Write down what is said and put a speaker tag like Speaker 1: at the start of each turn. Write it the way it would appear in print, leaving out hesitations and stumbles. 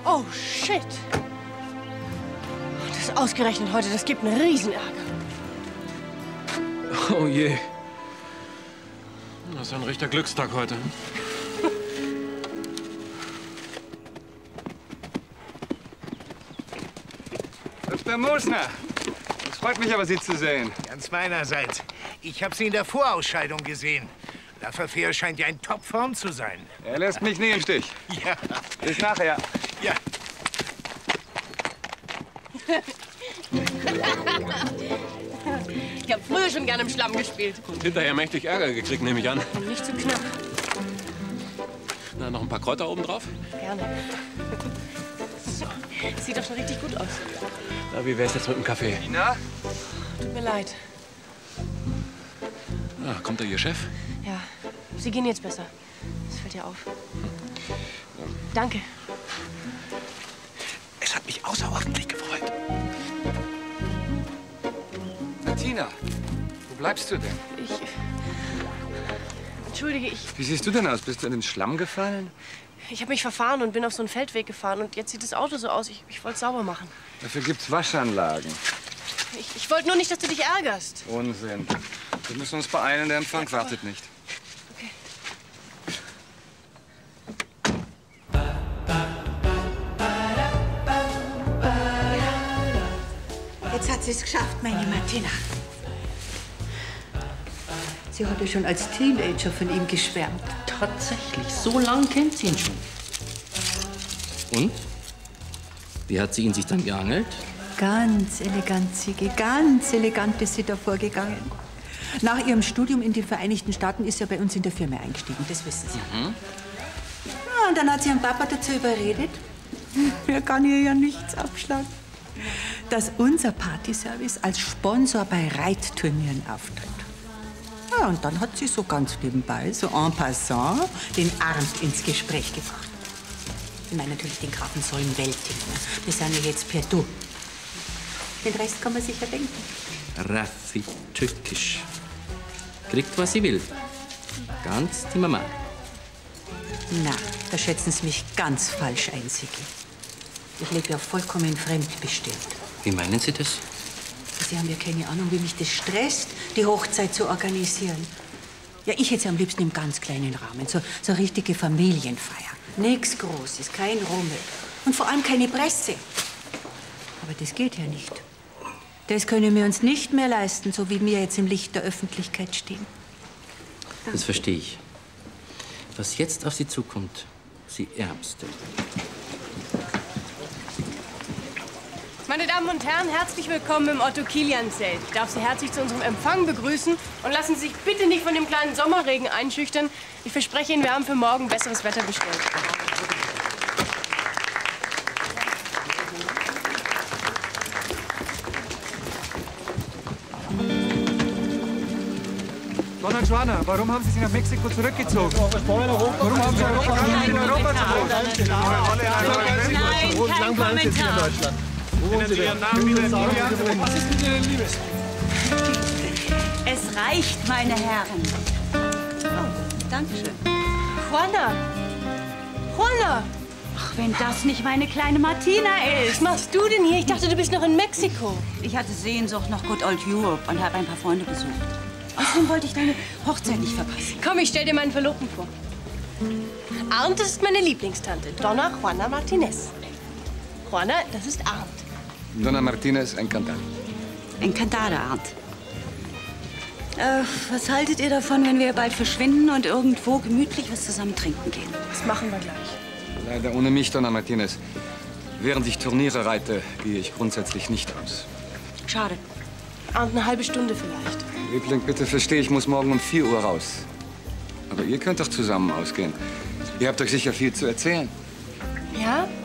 Speaker 1: Oh, shit. Das ist ausgerechnet heute, das gibt einen Riesenärger.
Speaker 2: Oh je. Das ist ein richtiger Glückstag heute.
Speaker 3: Dr. Mosner, es freut mich aber, Sie zu sehen.
Speaker 4: Ganz meinerseits. Ich habe Sie in der Vorausscheidung gesehen. Lafferfair scheint ja in Topform zu sein.
Speaker 3: Er lässt mich nie im Stich.
Speaker 4: Ja.
Speaker 3: Bis nachher.
Speaker 4: Ja.
Speaker 1: Ich habe früher schon gerne im Schlamm gespielt.
Speaker 2: Und hinterher mächtig Ärger gekriegt, nehme ich an.
Speaker 1: Und nicht zu knapp.
Speaker 2: Na, noch ein paar Kräuter oben drauf?
Speaker 1: Gerne. So. Sieht doch schon richtig gut aus.
Speaker 2: Na, wie wär's jetzt mit dem Kaffee?
Speaker 3: Na?
Speaker 1: Tut mir leid.
Speaker 2: Ah, kommt da Ihr Chef?
Speaker 1: Ja, Sie gehen jetzt besser. Das fällt ja auf. Danke.
Speaker 2: Es hat mich außerordentlich gefreut.
Speaker 3: Martina, wo bleibst du denn?
Speaker 1: Entschuldige,
Speaker 3: Wie siehst du denn aus? Bist du in den Schlamm gefallen?
Speaker 1: ich habe mich verfahren und bin auf so einen Feldweg gefahren. Und jetzt sieht das Auto so aus. Ich wollte es sauber machen.
Speaker 3: Dafür gibt's Waschanlagen.
Speaker 1: Ich wollte nur nicht, dass du dich ärgerst.
Speaker 3: Unsinn. Wir müssen uns beeilen, der Empfang wartet nicht.
Speaker 1: Okay.
Speaker 5: Jetzt hat sie es geschafft, meine Martina. Sie hatte schon als Teenager von ihm geschwärmt.
Speaker 6: Tatsächlich, so lang kennt sie ihn schon. Und? Wie hat sie ihn sich dann geangelt?
Speaker 5: Ganz elegant, Sigi, ganz elegant ist sie da vorgegangen. Nach ihrem Studium in den Vereinigten Staaten ist sie bei uns in der Firma eingestiegen, das wissen Sie. Ja, und dann hat sie ihren Papa dazu überredet, er kann ihr ja nichts abschlagen, dass unser Partyservice als Sponsor bei Reitturnieren auftritt. Ja, und dann hat sie so ganz nebenbei, so en passant, den Arndt ins Gespräch gebracht. Ich meine natürlich den Grafen Sollenwelting. Wir sind ja jetzt per Du. Den Rest kann man sich ja denken.
Speaker 6: Raffi tückisch. Kriegt, was sie will. Ganz die Mama.
Speaker 5: Na, da schätzen Sie mich ganz falsch ein, Sigi. Ich lebe ja vollkommen fremdbestimmt.
Speaker 6: Wie meinen Sie das?
Speaker 5: Sie haben ja keine Ahnung, wie mich das stresst, die Hochzeit zu organisieren. Ja, ich hätte sie am liebsten im ganz kleinen Rahmen. So richtige Familienfeier. Nichts Großes, kein Rummel. Und vor allem keine Presse. Aber das geht ja nicht. Das können wir uns nicht mehr leisten, so wie wir jetzt im Licht der Öffentlichkeit stehen.
Speaker 6: Das verstehe ich. Was jetzt auf Sie zukommt, Sie Ärmste.
Speaker 1: Meine Damen und Herren, herzlich willkommen im Otto-Kilian-Zelt. Ich darf Sie herzlich zu unserem Empfang begrüßen. Und lassen Sie sich bitte nicht von dem kleinen Sommerregen einschüchtern. Ich verspreche Ihnen, wir haben für morgen besseres Wetter bestellt.
Speaker 3: Donna Juana, warum haben Sie sich nach Mexiko zurückgezogen? Warum haben Sie Europa in Europa zu wohnen?
Speaker 1: Nein, kein Kommentar.
Speaker 3: Was ist mit Ihnen, Liebes?
Speaker 7: Es reicht, meine Herren. Oh, danke schön.
Speaker 1: Juana! Juana!
Speaker 7: Ach, wenn das nicht meine kleine Martina ist.
Speaker 1: Was machst du denn hier? Ich dachte, du bist noch in Mexiko.
Speaker 7: Ich hatte Sehnsucht nach Good Old Europe und habe ein paar Freunde besucht. Außerdem wollte ich deine Hochzeit nicht verpassen.
Speaker 1: Komm, ich stell dir meinen Verlobten vor. Arndt ist meine Lieblingstante, Donna Juana Martinez. Juana, das ist Arndt.
Speaker 3: Donna Martinez, encantada.
Speaker 7: Encantada, Arndt. Was haltet ihr davon, wenn wir bald verschwinden und irgendwo gemütlich was zusammen trinken gehen?
Speaker 1: Das machen wir gleich.
Speaker 3: Leider ohne mich, Donna Martinez. Während ich Turniere reite, gehe ich grundsätzlich nicht aus.
Speaker 7: Schade.
Speaker 1: Arndt, eine halbe Stunde vielleicht.
Speaker 3: Liebling, bitte versteh, ich muss morgen um 4 Uhr raus. Aber ihr könnt doch zusammen ausgehen. Ihr habt euch sicher viel zu erzählen.
Speaker 1: Ja?